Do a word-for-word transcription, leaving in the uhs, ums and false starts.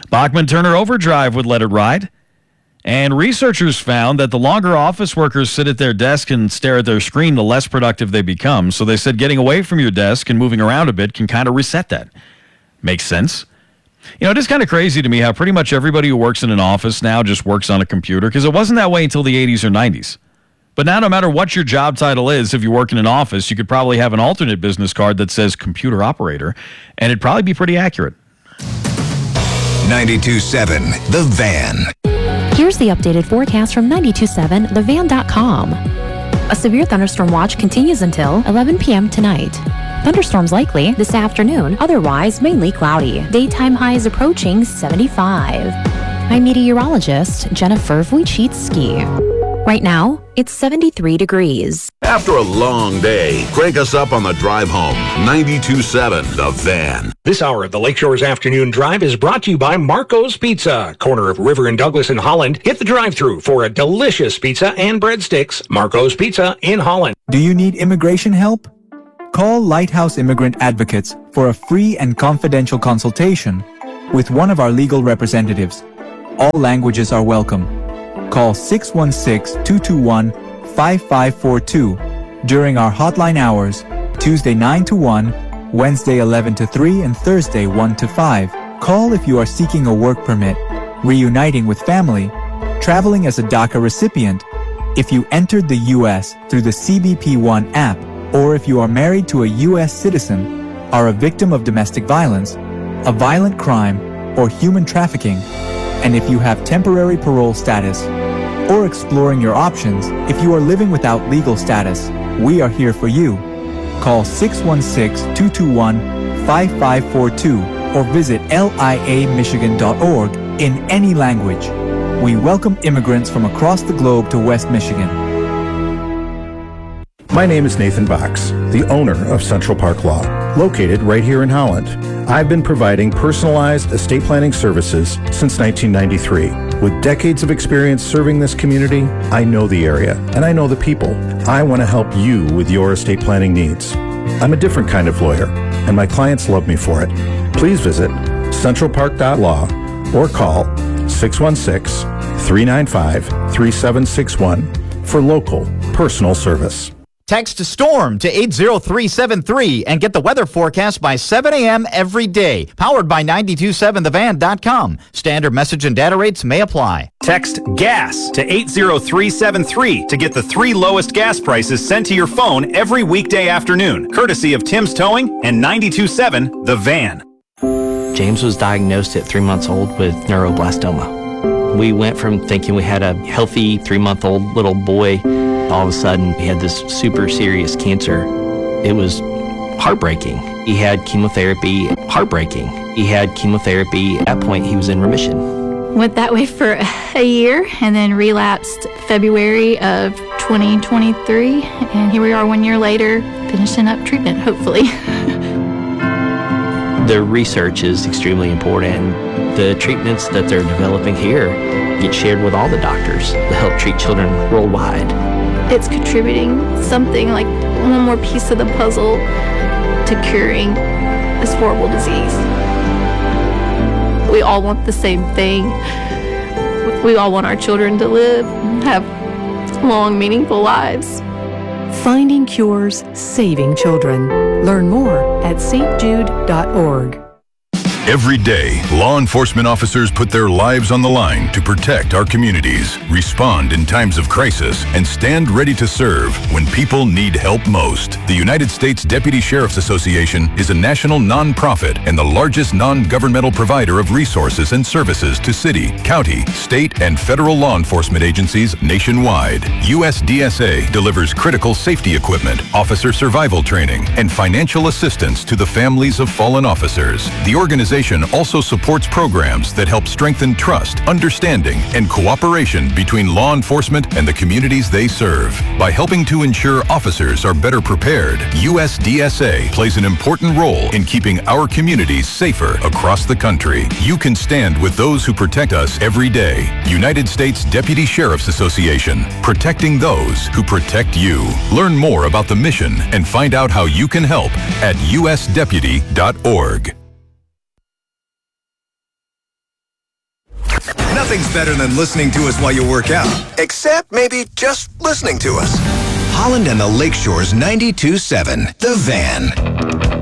Bachman-Turner Overdrive would let it ride. And researchers found that the longer office workers sit at their desk and stare at their screen, the less productive they become. So they said getting away from your desk and moving around a bit can kind of reset that. Makes sense. You know, it is kind of crazy to me how pretty much everybody who works in an office now just works on a computer, because it wasn't that way until the eighties or nineties. But now, no matter what your job title is, if you work in an office, you could probably have an alternate business card that says computer operator, and it'd probably be pretty accurate. ninety-two point seven The Van. Here's the updated forecast from ninety-two point seven the van dot com. A severe thunderstorm watch continues until eleven p.m. tonight. Thunderstorms likely this afternoon, otherwise mainly cloudy. Daytime highs approaching seventy-five. I'm meteorologist Jennifer Wojcicki. Right now, it's seventy-three degrees. After a long day, crank us up on the drive home. ninety-two point seven The Van. This hour of the Lakeshore's Afternoon Drive is brought to you by Marco's Pizza, corner of River and Douglas in Holland. Hit the drive-thru for a delicious pizza and breadsticks. Marco's Pizza in Holland. Do you need immigration help? Call Lighthouse Immigrant Advocates for a free and confidential consultation with one of our legal representatives. All languages are welcome. Call six one six, two two one, five five four two during our hotline hours, Tuesday nine to one, Wednesday eleven to three, and Thursday one to five. Call if you are seeking a work permit, reuniting with family, traveling as a DACA recipient, if you entered the U S through the C B P one app, or if you are married to a U S citizen, are a victim of domestic violence, a violent crime, or human trafficking, and if you have temporary parole status, or exploring your options if you are living without legal status, we are here for you. Call six one six, two two one, five five four two or visit L I A Michigan dot org in any language. We welcome immigrants from across the globe to West Michigan. My name is Nathan Box, the owner of Central Park Law, located right here in Holland. I've been providing personalized estate planning services since nineteen ninety-three. With decades of experience serving this community, I know the area and I know the people. I want to help you with your estate planning needs. I'm a different kind of lawyer, and my clients love me for it. Please visit central park dot law or call six one six, three nine five, three seven six one for local personal service. Text STORM to eight zero three seven three and get the weather forecast by seven a.m. every day. Powered by ninety-two point seven the van dot com. Standard message and data rates may apply. Text GAS to eight zero three seven three to get the three lowest gas prices sent to your phone every weekday afternoon, courtesy of Tim's Towing and ninety-two point seven The Van. James was diagnosed at three months old with neuroblastoma. We went from thinking we had a healthy three-month-old little boy. All of a sudden, he had this super serious cancer. It was heartbreaking. He had chemotherapy, heartbreaking. He had chemotherapy. At that point, he was in remission. Went that way for a year and then relapsed February of twenty twenty-three. And here we are one year later, finishing up treatment, hopefully. The research is extremely important. The treatments that they're developing here get shared with all the doctors to help treat children worldwide. It's contributing something like one more piece of the puzzle to curing this horrible disease. We all want the same thing. We all want our children to live, have long, meaningful lives. Finding cures, saving children. Learn more at s t jude dot org. Every day, law enforcement officers put their lives on the line to protect our communities, respond in times of crisis, and stand ready to serve when people need help most. The United States Deputy Sheriff's Association is a national nonprofit and the largest non-governmental provider of resources and services to city, county, state, and federal law enforcement agencies nationwide. U S D S A delivers critical safety equipment, officer survival training, and financial assistance to the families of fallen officers. The organization also supports programs that help strengthen trust, understanding, and cooperation between law enforcement and the communities they serve. By helping to ensure officers are better prepared, U S D S A plays an important role in keeping our communities safer across the country. You can stand with those who protect us every day. United States Deputy Sheriff's Association, protecting those who protect you. Learn more about the mission and find out how you can help at u s deputy dot org. Nothing's better than listening to us while you work out. Except maybe just listening to us. Holland and the Lakeshore's ninety-two point seven, The Van.